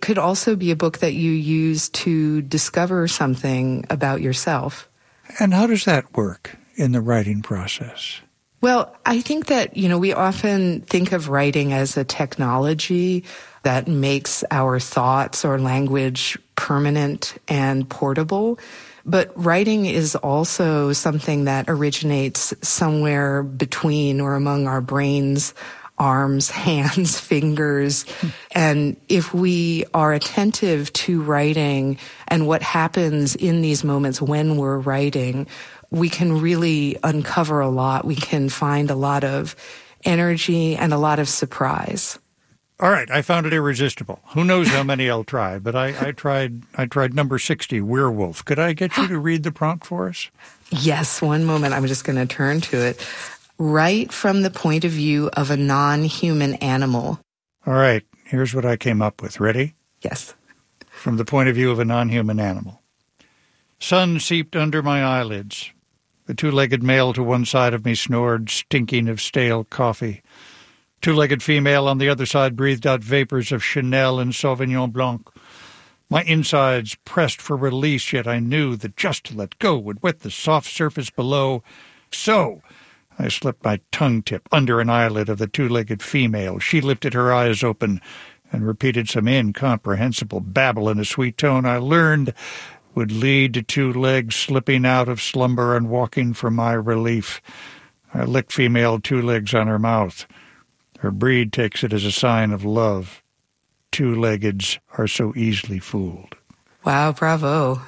could also be a book that you use to discover something about yourself. And how does that work in the writing process? Well, I think that, we often think of writing as a technology that makes our thoughts or language permanent and portable. But writing is also something that originates somewhere between or among our brains, arms, hands, fingers. And if we are attentive to writing and what happens in these moments when we're writing, we can really uncover a lot. We can find a lot of energy and a lot of surprise. All right, I found it irresistible. Who knows how many I'll try, but I tried number 60, Werewolf. Could I get you to read the prompt for us? Yes, one moment. I'm just going to turn to it. Write from the point of view of a non-human animal. All right, here's what I came up with. Ready? Yes. From the point of view of a non-human animal. Sun seeped under my eyelids. The two-legged male to one side of me snored, stinking of stale coffee. Two-legged female on the other side breathed out vapors of Chanel and Sauvignon Blanc. My insides pressed for release, yet I knew that just to let go would wet the soft surface below. So I slipped my tongue tip under an eyelid of the two-legged female. She lifted her eyes open and repeated some incomprehensible babble in a sweet tone I learned would lead to two legs slipping out of slumber and walking for my relief. I licked female two legs on her mouth. Her breed takes it as a sign of love. Two-leggeds are so easily fooled. Wow, bravo.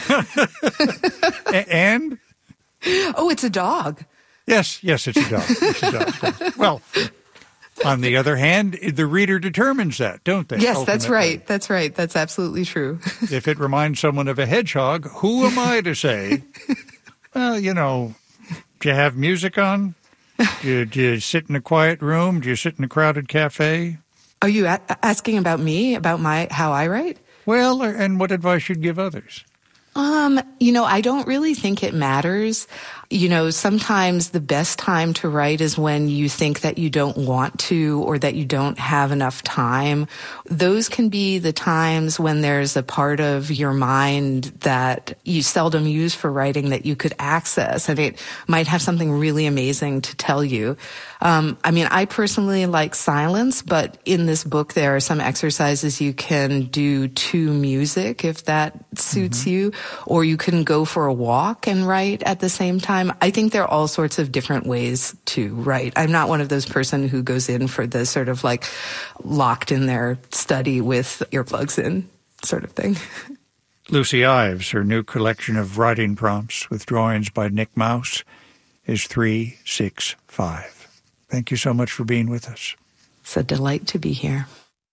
And? Oh, it's a dog. Yes, it's a dog. It's a dog. Well, on the other hand, the reader determines that, don't they? Yes, that's right. That's right. That's absolutely true. If it reminds someone of a hedgehog, who am I to say, well, do you have music on? Do you sit in a quiet room? Do you sit in a crowded cafe? Are you asking about me, about how I write? Well, and what advice you'd give others? I don't really think it matters. Sometimes the best time to write is when you think that you don't want to or that you don't have enough time. Those can be the times when there's a part of your mind that you seldom use for writing that you could access, and it might have something really amazing to tell you. I personally like silence, but in this book there are some exercises you can do to music if that suits you, or you can go for a walk and write at the same time. I think there are all sorts of different ways to write. I'm not one of those person who goes in for the sort of like locked in their study with earplugs in sort of thing. Lucy Ives, her new collection of writing prompts with drawings by Nick Mouse, is 365. Thank you so much for being with us. It's a delight to be here.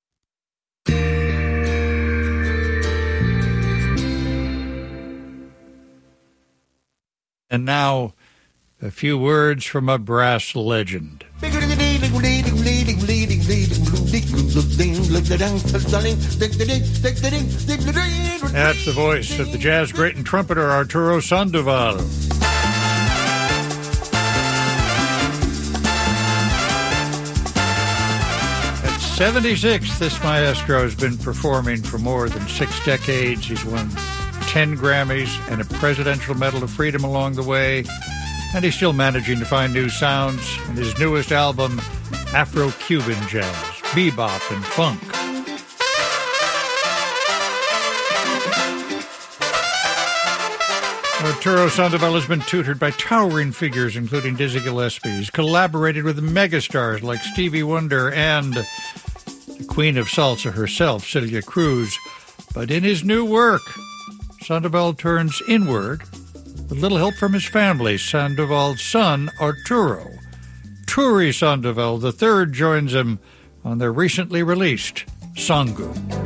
And now, a few words from a brass legend. That's the voice of the jazz great and trumpeter Arturo Sandoval. At 76, this maestro has been performing for more than 6 decades. He's won 10 Grammys and a Presidential Medal of Freedom along the way, and he's still managing to find new sounds in his newest album, Afro-Cuban Jazz, Bebop and Funk. Arturo Sandoval has been tutored by towering figures including Dizzy Gillespie. He's collaborated with megastars like Stevie Wonder and the Queen of Salsa herself, Celia Cruz. But in his new work, Sandoval turns inward with little help from his family. Sandoval's son, Arturo Turi Sandoval III, joins him on their recently released Sangu.